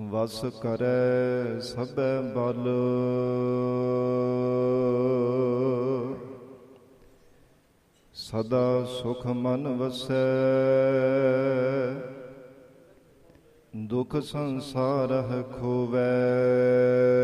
ਵਸ ਕਰੈ ਸਭੈ ਬਲ। ਸਦਾ ਸੁਖ ਮਨ ਵਸੈ ਦੁਖ ਸੰਸਾਰਹ ਖੋਵੈ।